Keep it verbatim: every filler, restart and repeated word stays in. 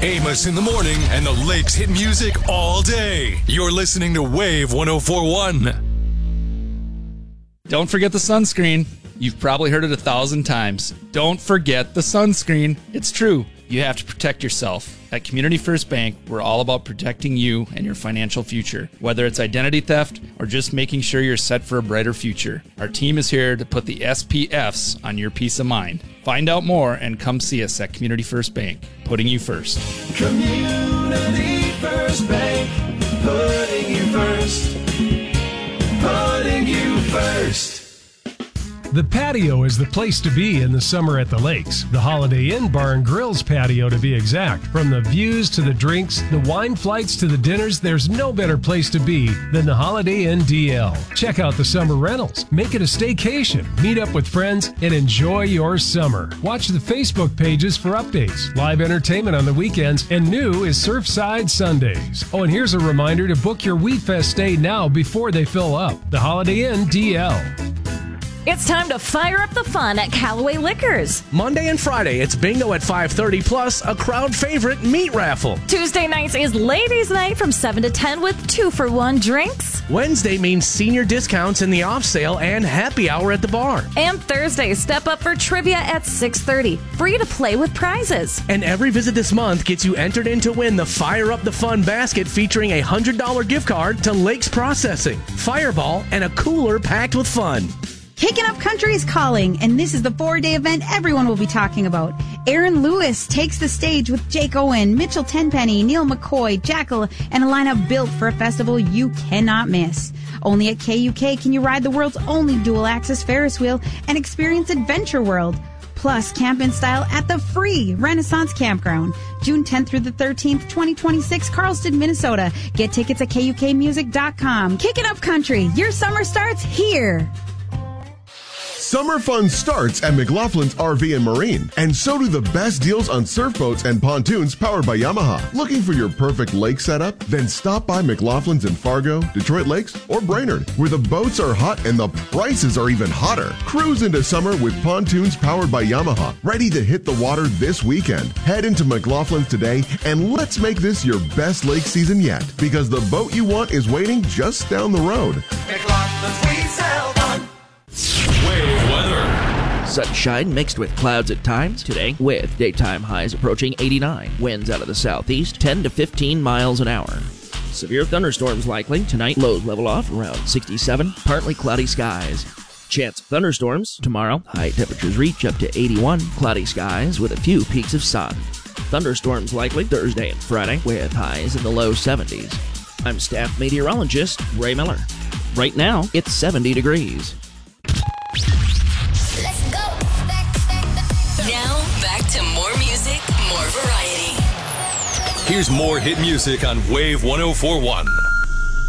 Amos in the morning and the Lakes hit music all day. You're listening to Wave one oh four point one. Don't forget the sunscreen. You've probably heard it a thousand times. Don't forget the sunscreen. It's true. You have to protect yourself. At Community First Bank, we're all about protecting you and your financial future. Whether it's identity theft or just making sure you're set for a brighter future, our team is here to put the S P Fs on your peace of mind. Find out more and come see us at Community First Bank, putting you first. Community First Bank, putting you first. Putting you first. The patio is the place to be in the summer at the lakes. The Holiday Inn Bar and Grill's patio, to be exact. From the views to the drinks, the wine flights to the dinners, there's no better place to be than the Holiday Inn D L. Check out the summer rentals. Make it a staycation. Meet up with friends and enjoy your summer. Watch the Facebook pages for updates, live entertainment on the weekends, and new is Surfside Sundays. Oh, and here's a reminder to book your Wheat Fest stay now before they fill up. The Holiday Inn D L. It's time to fire up the fun at Callaway Liquors. Monday and Friday, it's bingo at five thirty, plus a crowd favorite meat raffle. Tuesday nights is Ladies' Night from seven to ten with two for one drinks. Wednesday means senior discounts in the off sale and happy hour at the bar. And Thursday, step up for trivia at six thirty. Free to play with prizes. And every visit this month gets you entered in to win the Fire Up the Fun basket featuring a one hundred dollars gift card to Lakes Processing, Fireball, and a cooler packed with fun. Kicking Up Country is calling, and this is the four-day event everyone will be talking about. Aaron Lewis takes the stage with Jake Owen, Mitchell Tenpenny, Neil McCoy, Jackal, and a lineup built for a festival you cannot miss. Only at K U K can you ride the world's only dual-axis Ferris wheel and experience Adventure World. Plus, camp in style at the free Renaissance Campground. June tenth through the thirteenth, twenty twenty-six, Carlston, Minnesota. Get tickets at K U K music dot com. Kicking Up Country, your summer starts here. Summer fun starts at McLaughlin's R V and Marine, and so do the best deals on surf boats and pontoons powered by Yamaha. Looking for your perfect lake setup? Then stop by McLaughlin's in Fargo, Detroit Lakes, or Brainerd, where the boats are hot and the prices are even hotter. Cruise into summer with pontoons powered by Yamaha, ready to hit the water this weekend. Head into McLaughlin's today, and let's make this your best lake season yet, because the boat you want is waiting just down the road. McLaughlin's, we sell one. Wave weather. Sunshine mixed with clouds at times today, with daytime highs approaching eighty-nine. Winds out of the southeast, ten to fifteen miles an hour. Severe thunderstorms likely tonight. Lows level off around sixty-seven. Partly cloudy skies. Chance of thunderstorms tomorrow. High temperatures reach up to eighty-one. Cloudy skies with a few peaks of sun. Thunderstorms likely Thursday and Friday, with highs in the low seventies. I'm staff meteorologist Ray Miller. Right now, it's seventy degrees. Let's go. Back, back, back. Now, back to more music, more variety. Here's more hit music on Wave one oh four point one.